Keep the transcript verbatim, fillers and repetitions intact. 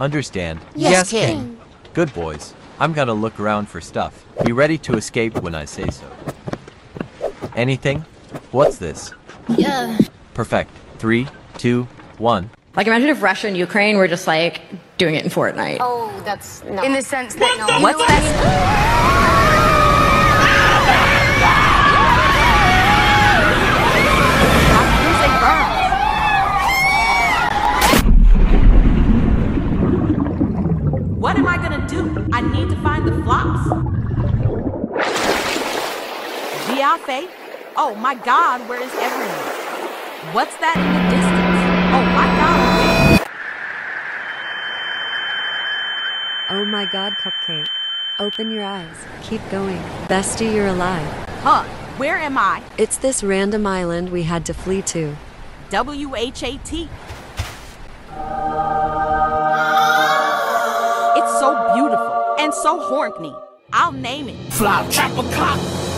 Understand? Yes, King. Good boys. I'm gonna look around for stuff. Be ready to escape when I say so. Anything? What's this? Yeah. Perfect. Three, two, one. Like, imagine if Russia and Ukraine were just, like, doing it in Fortnite. Oh, that's no. In the sense that no. What's that? What am I gonna do? I need to find the flops. Giafe? Oh my God, where is everyone? What's that in the distance? Oh my God. Oh my God, Cupcake. Open your eyes. Keep going. Bestie, you're alive. Huh, where am I? It's this random island we had to flee to. W H A T. It's so beautiful and so horny. I'll name it. Flop, chop a clock.